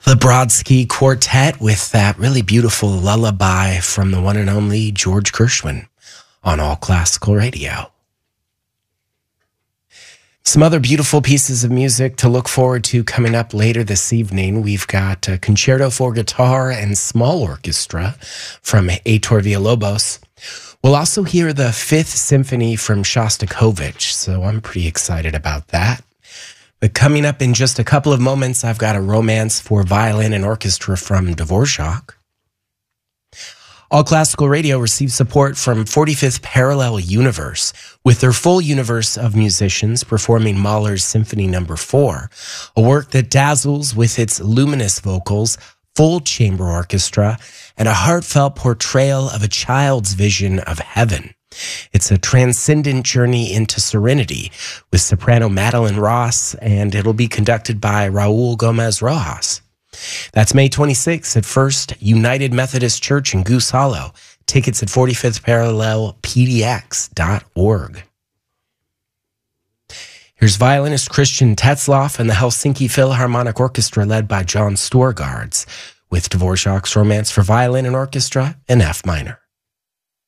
The Brodsky Quartet with that really beautiful lullaby from the one and only George Gershwin on All Classical Radio. Some other beautiful pieces of music to look forward to coming up later this evening. We've got a concerto for guitar and small orchestra from Heitor Villalobos. We'll also hear the Fifth Symphony from Shostakovich, so I'm pretty excited about that. But coming up in just a couple of moments, I've got a romance for violin and orchestra from Dvorak. All Classical Radio receives support from 45th Parallel Universe, with their full universe of musicians performing Mahler's Symphony No. 4, a work that dazzles with its luminous vocals, full chamber orchestra, and a heartfelt portrayal of a child's vision of heaven. It's a transcendent journey into serenity with soprano Madeline Ross, and it'll be conducted by Raul Gomez Rojas. That's May 26th at First United Methodist Church in Goose Hollow. Tickets at 45thParallelPDX.org. Here's violinist Christian Tetzlaff and the Helsinki Philharmonic Orchestra led by John Storgards with Dvorak's Romance for Violin and Orchestra in F minor.